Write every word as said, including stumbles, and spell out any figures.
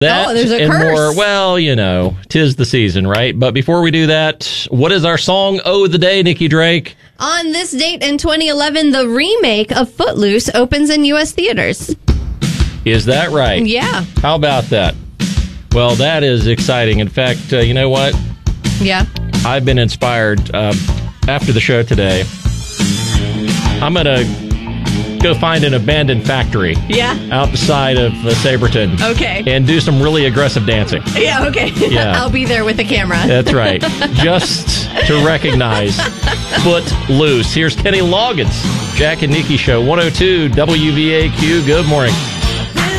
That Oh, there's a and curse. more. Well, you know, 'tis the season, right? But before we do that, what is our song oh the day, Nikki Drake? On this date in twenty eleven, the remake of Footloose opens in U S theaters. Is that right? Yeah. How about that? Well, that is exciting. In fact, uh, you know what? Yeah. I've been inspired uh, after the show today. I'm going to go find an abandoned factory. Yeah. Out the side of uh, Saberton. Okay. And do some really aggressive dancing. Yeah, okay. Yeah. I'll be there with the camera. That's right. Just to recognize Footloose. Here's Kenny Loggins. Jack and Nikki Show, one oh two W V A Q. Good morning.